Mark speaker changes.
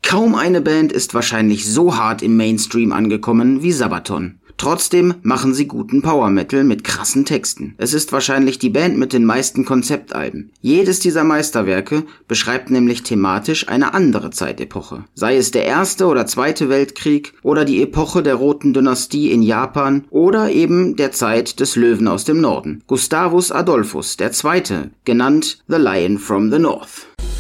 Speaker 1: Kaum eine Band ist wahrscheinlich so hart im Mainstream angekommen wie Sabaton. Trotzdem machen sie guten Power Metal mit krassen Texten. Es ist wahrscheinlich die Band mit den meisten Konzeptalben. Jedes dieser Meisterwerke beschreibt nämlich thematisch eine andere Zeitepoche. Sei es der Erste oder Zweite Weltkrieg oder die Epoche der Roten Dynastie in Japan oder eben der Zeit des Löwen aus dem Norden. Gustavus Adolphus II., genannt The Lion from the North.